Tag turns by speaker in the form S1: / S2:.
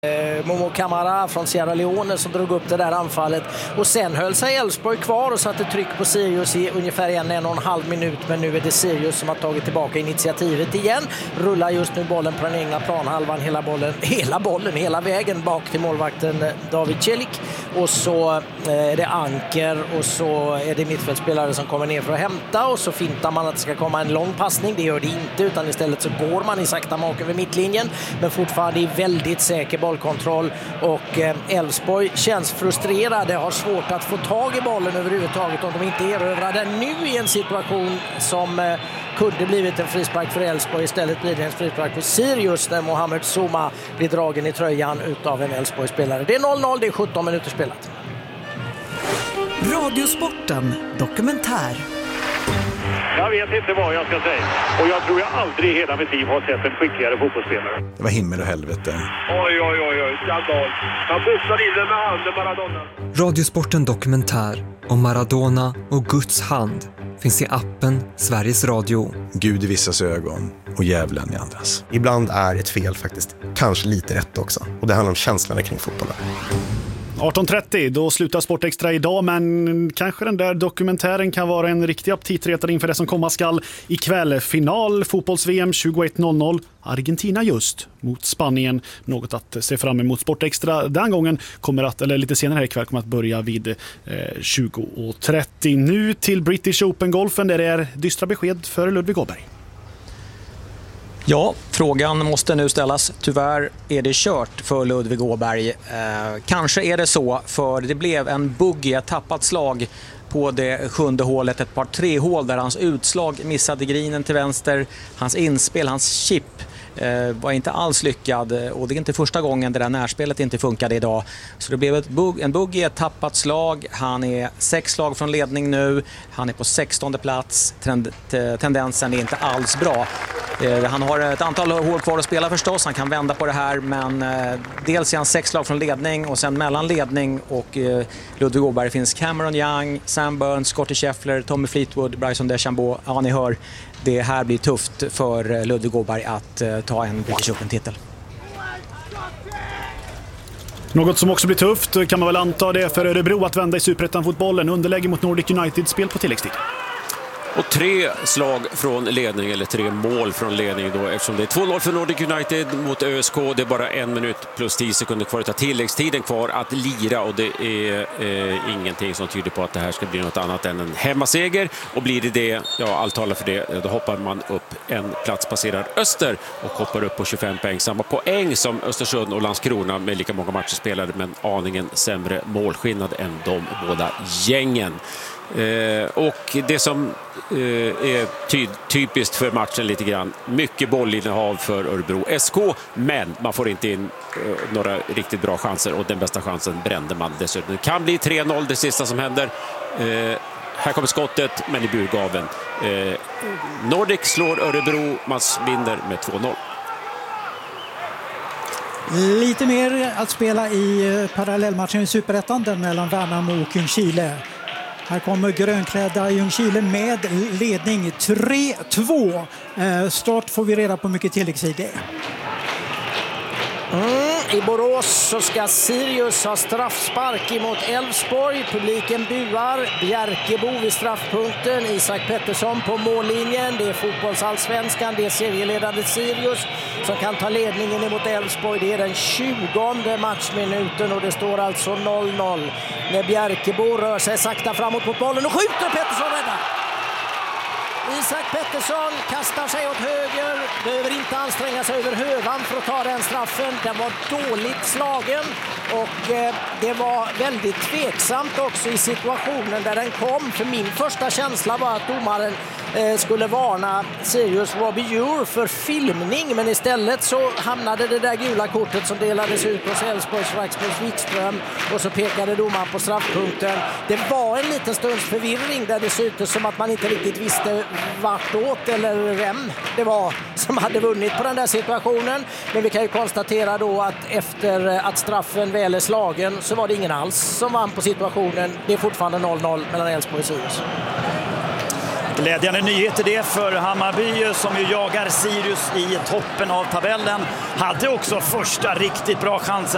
S1: Momo Kamara från Sierra Leone som drog upp det där anfallet, och sen höll sig Elfsborg kvar och satte tryck på Sirius i ungefär 1,5 minut, men nu är det Sirius som har tagit tillbaka initiativet igen, rullar just nu bollen på den egna planhalvan, hela vägen bak till målvakten David Celik, och så är det Anker och så är det mittfältspelare som kommer ner för att hämta, och så fintar man att det ska komma en lång passning. Det gör det inte, utan istället så går man i sakta mak över mittlinjen, men fortfarande i väldigt säker bollkontroll, och Elfsborg känns frustrerade, har svårt att få tag i bollen överhuvudtaget om de inte erövrar den nu i en situation som kunde blivit en frispark för Elfsborg. Istället blir det en frispark för Sirius när Mohamed Souma blir dragen i tröjan utav en Elfsborg-spelare. Det är 0-0, det är 17 minuter spelat.
S2: Radiosporten dokumentär.
S3: Jag vet inte vad jag ska säga. Och jag tror jag aldrig i hela mitt liv har sett en skickligare fotbollsspelare.
S4: Det var himmel och helvete.
S3: Oj, skandal. Han boxade in den med handen, Maradona.
S5: Radiosporten dokumentär om Maradona och Guds hand finns i appen Sveriges Radio.
S4: Gud i vissas ögon och djävulen i andras.
S6: Ibland är ett fel faktiskt kanske lite rätt också. Och det handlar om känslorna kring fotbollen.
S7: 18.30, då slutar Sport Extra idag, men kanske den där dokumentären kan vara en riktig aptitretare inför det som komma skall ikväll. Final fotbolls-VM 21.00, Argentina just mot Spanien. Något att se fram emot. Sport Extra den gången kommer att, eller lite senare här ikväll, kommer att börja vid 20.30. Nu till British Open-golfen där det är dystra besked för Ludvig Åberg.
S8: Ja, frågan måste nu ställas. Tyvärr är det kört för Ludvig Åberg. Kanske är det så, för det blev en buggy, ett tappat slag på det 7:e hålet, ett par 3-hål där hans utslag missade grinen till vänster. Hans inspel, hans chip var inte alls lyckad, och det är inte första gången det där närspelet inte funkade idag. Så det blev en buggy, ett tappat slag. Han är 6 slag från ledning nu. Han är på 16:e plats. Tendensen är inte alls bra. Han har ett antal hål kvar att spela förstås. Han kan vända på det här, men dels är han 6 slag från ledning, och sen mellan ledning och Ludvig Åberg finns Cameron Young, Sam Burns, Scottie Scheffler, Tommy Fleetwood, Bryson DeChambeau. Ja, ni hör, det här blir tufft för Ludvig Åberg att ta en British Open-titel.
S7: Något som också blir tufft kan man väl anta, det för Örebro att vända i Superettan-fotbollen. Underläge mot Nordic United, spel på tilläggstid.
S9: Och 3 slag från ledning, eller 3 mål från ledning då, eftersom det är 2-0 för Nordic United mot ÖSK. Det är bara 1 minut plus 10 sekunder kvar att tilläggstiden kvar att lira, och det är ingenting som tyder på att det här ska bli något annat än en hemmaseger. Och blir det, ja, allt talar för det, då hoppar man upp en plats, passerar Öster och hoppar upp på 25 poäng. Samma poäng som Östersund och Landskrona med lika många matcher spelade, men aningen sämre målskillnad än de båda gängen. Och det som är typiskt för matchen lite grann, mycket bollinnehav för Örebro SK, men man får inte in några riktigt bra chanser, och den bästa chansen brände man dessutom. Det kan bli 3-0 det sista som händer. Här kommer skottet, men i burgaven. Nordic slår Örebro, man vinner med 2-0.
S10: Lite mer att spela i parallellmatchen i Superettan, den mellan Värnamo och Ljungskile. Här kommer grönklädda Ljungskile med ledning 3-2. Start får vi reda på mycket tilläggstid det är.
S1: I Borås så ska Sirius ha straffspark emot Elfsborg. Publiken buar. Bjärkebo vid straffpunkten. Isak Pettersson på mållinjen. Det är fotbollsallsvenskan. Det är serieledande Sirius som kan ta ledningen emot Elfsborg. Det är den 20:e matchminuten, och det står alltså 0-0. När Bjärkebo rör sig sakta framåt mot bollen och skjuter, Pettersson räddar. Isak Pettersson kastar sig åt höger, behöver inte anstränga sig över hövan för att ta den straffen. Den var dåligt slagen, och det var väldigt tveksamt också i situationen där den kom. För min första känsla var att domaren skulle varna Sirius Robbie Ure för filmning, men istället så hamnade det där gula kortet som delades ut hos Elfsborgs Rasmus Wikström, och så pekade domaren på straffpunkten. Det var en liten stunds förvirring där det syntes som att man inte riktigt visste vartåt eller vem det var som hade vunnit på den där situationen. Men vi kan ju konstatera då att efter att straffen väl är slagen så var det ingen alls som vann på situationen. Det är fortfarande 0-0 mellan Elfsborg och Sirius.
S11: Glädjande nyheter det för Hammarby som ju jagar Sirius i toppen av tabellen. Hade också första riktigt bra chansen